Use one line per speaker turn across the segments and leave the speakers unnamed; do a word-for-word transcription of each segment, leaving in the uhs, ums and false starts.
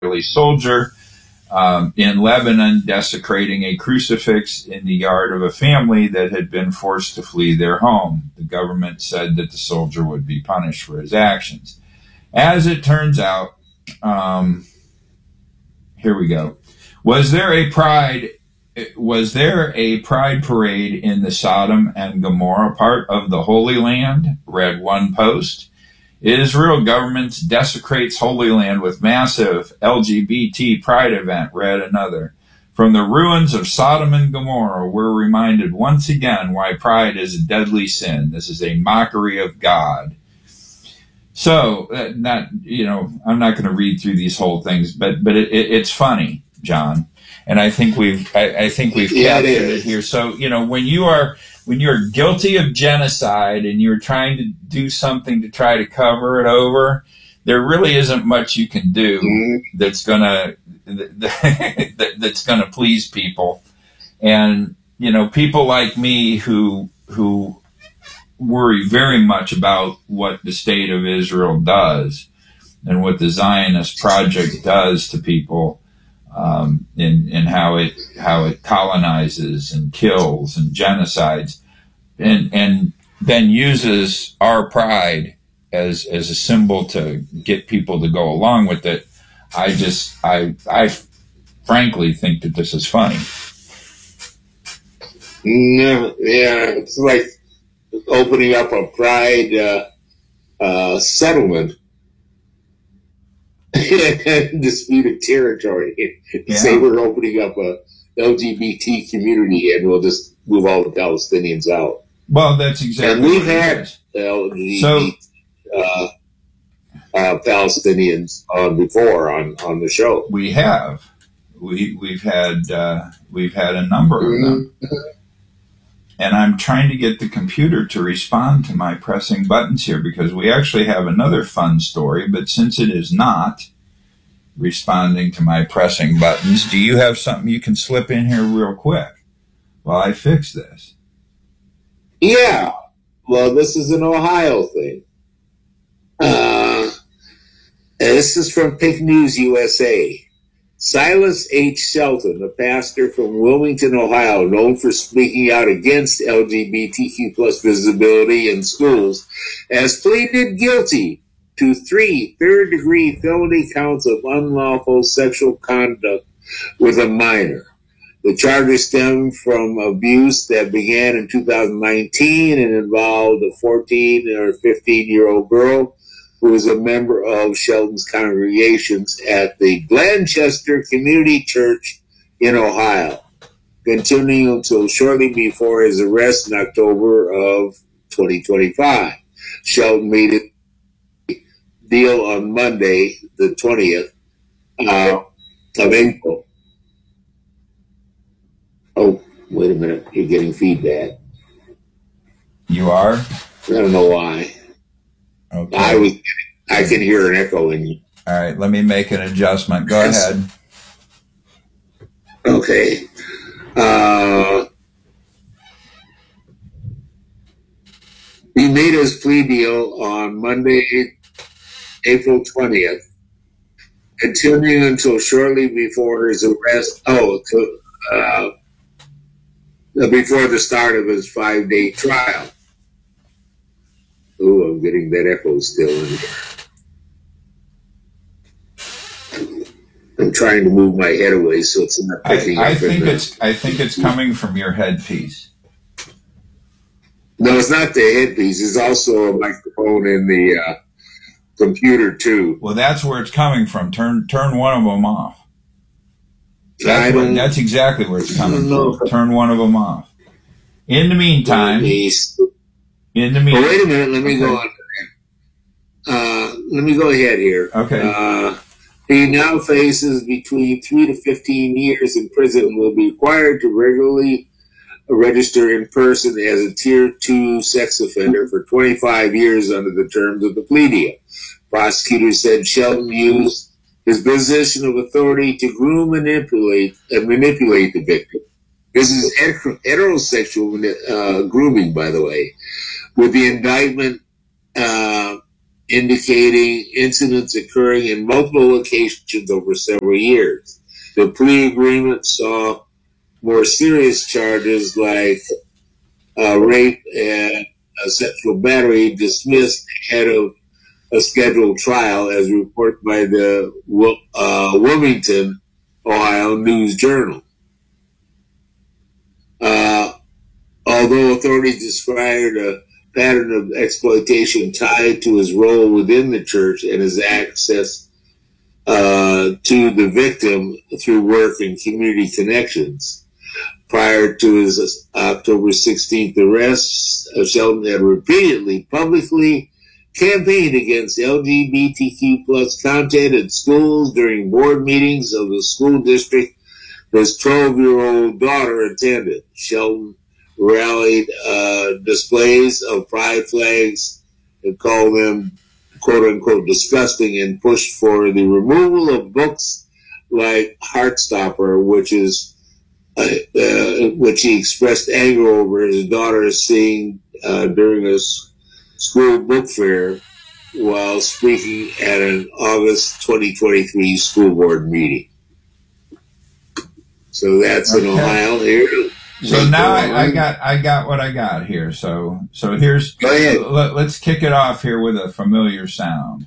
Israeli soldier um, in Lebanon desecrating a crucifix in the yard of a family that had been forced to flee their home. The government said that the soldier would be punished for his actions. As it turns out, um, here we go. Was there a pride? Was there a pride parade in the Sodom and Gomorrah part of the Holy Land? Read one post. Israel government desecrates Holy Land with massive L G B T pride event. Read another. From the ruins of Sodom and Gomorrah, we're reminded once again why pride is a deadly sin. This is a mockery of God. So, uh, not you know, I'm not going to read through these whole things, but but it, it, it's funny, John, and I think we've I, I think we've
yeah,
captured
it,
it here. So, you know, when you are when you're guilty of genocide and you're trying to do something to try to cover it over, there really isn't much you can do mm-hmm. that's gonna that, that's gonna please people, and you know, people like me who who. worry very much about what the state of Israel does and what the Zionist project does to people, um, and, and how it how it colonizes and kills and genocides, and and then uses our pride as as a symbol to get people to go along with it. I just I I frankly think that this is funny.
No, yeah, it's like opening up a pride uh, uh, settlement, disputed territory. Yeah. Say we're opening up a L G B T community and we'll just move all the Palestinians out.
Well, that's exactly.
And we've had L G B T so, uh, uh, Palestinians on before on, on the show.
We have, we we've had uh, we've had a number of them. Mm-hmm. And I'm trying to get the computer to respond to my pressing buttons here because we actually have another fun story, but since it is not responding to my pressing buttons, do you have something you can slip in here real quick while I fix this?
Yeah. Well, this is an Ohio thing. Uh, this is from Pink News U S A. Silas H. Shelton, a pastor from Wilmington, Ohio, known for speaking out against L G B T Q plus visibility in schools, has pleaded guilty to three third-degree felony counts of unlawful sexual conduct with a minor. The charges stem from abuse that began in two thousand nineteen and involved a fourteen or fifteen-year-old girl who is a member of Shelton's congregations at the Blanchester Community Church in Ohio, continuing until shortly before his arrest in October of twenty twenty-five. Shelton made a deal on Monday, the twentieth uh, of April. Oh, wait a minute. You're getting feedback.
You are?
I don't know why.
Okay.
I was. I can hear an echo in you.
All right, let me make an adjustment. Go ahead.
Okay. Uh, he made his plea deal on Monday, April twentieth, continuing until shortly before his arrest. Oh, to, uh, before the start of his five-day trial. Oh, I'm getting that echo still in here. I'm trying to move my head away so it's not picking
I, I
up.
think it's. I think it's coming from your headpiece.
No, it's not the headpiece. It's also a microphone in the uh, computer too.
Well, that's where it's coming from. Turn turn one of them off. That's, where, that's exactly where it's coming from. Turn one of them off. In the meantime. In the meantime.
Oh, wait a minute. Let me okay. go on. Uh, let me go ahead here.
Okay.
Uh, he now faces between three to fifteen years in prison and will be required to regularly register in person as a tier two sex offender for twenty-five years under the terms of the plea deal. Prosecutors said Shelton used his position of authority to groom, manipulate, and manipulate the victim. This is heterosexual uh, grooming, by the way. With the indictment, uh, indicating incidents occurring in multiple locations over several years. The plea agreement saw more serious charges like uh, rape and uh, sexual battery dismissed ahead of a scheduled trial, as reported by the uh, Wilmington, Ohio News Journal. Uh, although authorities described a pattern of exploitation tied to his role within the church and his access uh, to the victim through work and community connections. Prior to his October sixteenth arrest, Shelton had repeatedly publicly campaigned against L G B T Q plus content in schools during board meetings of the school district his twelve-year-old daughter attended. Shelton rallied uh, displays of pride flags and called them quote-unquote disgusting and pushed for the removal of books like Heartstopper, which is uh, uh, which he expressed anger over his daughter seeing uh, during a school book fair while speaking at an August twenty twenty-three school board meeting. So that's okay. In Ohio here.
So now I, I got I got what I got here. So so here's
Go ahead.
Let, let's kick it off here with a familiar sound.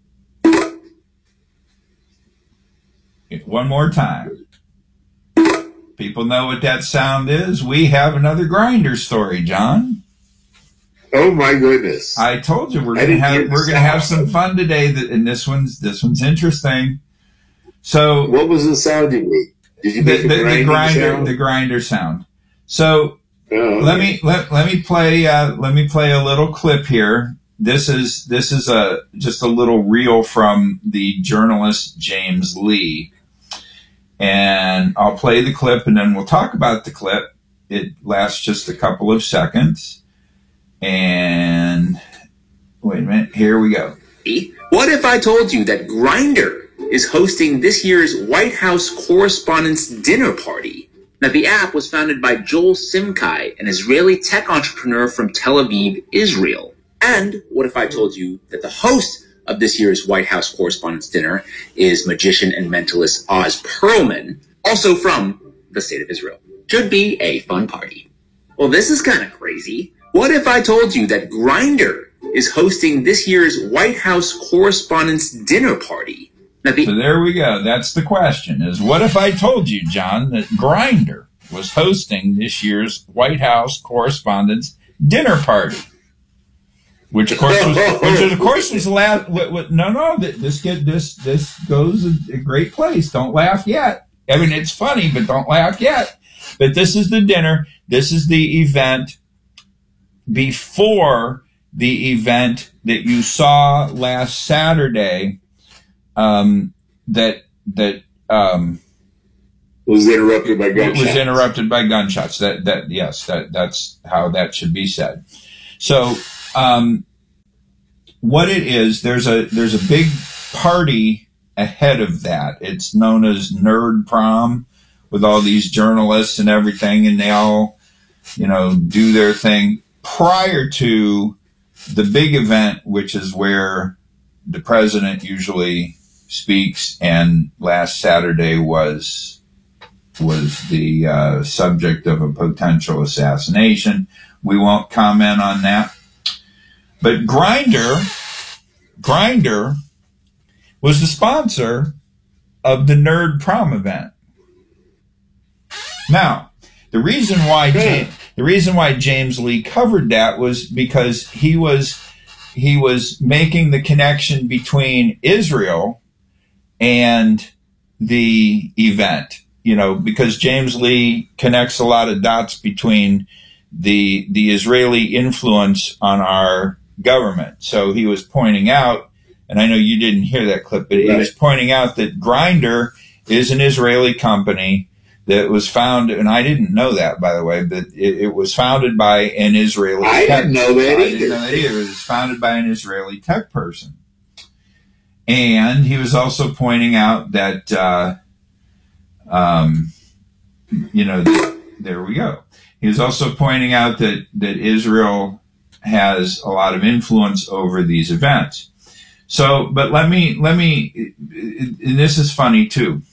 One more time. People know what that sound is. We have another Grindr story, John.
Oh my goodness!
I told you we're gonna have we're gonna have some fun today. That and this one's this one's interesting. So
what was the sound you made? Did you
the,
make
the, the Grindr sound? The Grindr sound. So oh, okay. let me let let me play uh, let me play a little clip here. This is this is a just a little reel from the journalist James Lee, and I'll play the clip and then we'll talk about the clip. It lasts just a couple of seconds. And wait a minute, here we go.
What if I told you that Grindr is hosting this year's White House Correspondents' Dinner Party? Now, the app was founded by Joel Simkai, an Israeli tech entrepreneur from Tel Aviv, Israel. And what if I told you that the host of this year's White House Correspondents' Dinner is magician and mentalist Oz Perlman, also from the state of Israel? Should be a fun party. Well, this is kind of crazy. What if I told you that Grindr is hosting this year's White House Correspondents' Dinner Party? Now, the-
so there we go. That's the question, is what if I told you, John, that Grindr was hosting this year's White House Correspondents' Dinner Party? Which, of course, was, which of course was laugh. What, what, no, no, this get this this goes a, a great place. Don't laugh yet. I mean, it's funny, but don't laugh yet. But this is the dinner. This is the event before the event that you saw last Saturday. Um, that that um,
was interrupted by gunshots.
Was interrupted by gunshots. That that yes, that that's how that should be said. So. Um, what it is, there's a there's a big party ahead of that. It's known as Nerd Prom, with all these journalists and everything, and they all, you know, do their thing prior to the big event, which is where the president usually speaks. And last Saturday was was the uh, subject of a potential assassination. We won't comment on that. But Grindr, Grindr was the sponsor of the Nerd Prom event. Now, the reason why James, the reason why James Lee covered that was because he was he was making the connection between Israel and the event. You know, because James Lee connects a lot of dots between the the Israeli influence on our government. So he was pointing out, and I know you didn't hear that clip, but he right. was pointing out that Grindr is an Israeli company that was founded, and I didn't know that, by the way, but it, it was founded by an Israeli
I
tech
didn't know that
I
either.
didn't know that either. It was founded by an Israeli tech person. And he was also pointing out that, uh, um, you know, that, there we go. He was also pointing out that, that Israel has a lot of influence over these events. So, but let me, let me, and this is funny too.